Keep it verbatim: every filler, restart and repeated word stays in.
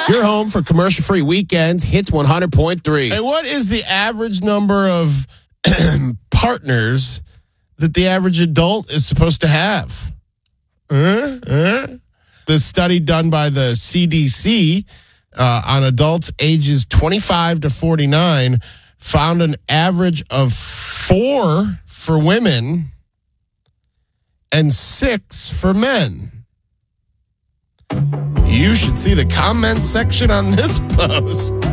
You're home for commercial-free weekends. Hits one hundred point three. And what is the average number of partners that the average adult is supposed to have? Uh, uh? The study done by the C D C uh, on adults ages twenty-five to forty-nine found an average of four for women and six for men. You should see the comment section on this post.